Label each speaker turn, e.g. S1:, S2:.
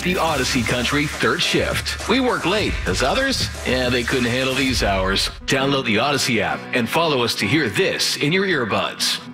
S1: the Odyssey Country third shift. We work late, as others, they couldn't handle these hours. Download the Odyssey app and follow us to hear this in your earbuds.